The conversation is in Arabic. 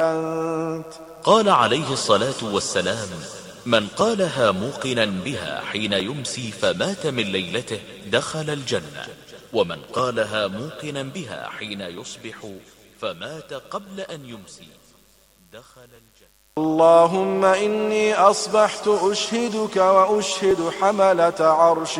أنت. قال عليه الصلاة والسلام: من قالها موقنا بها حين يمسي فمات من ليلته دخل الجنة، ومن قالها موقنا بها حين يصبح فمات قبل أن يمسي دخل الجنة. اللهم إني أصبحت أشهدك وأشهد حملة عرشك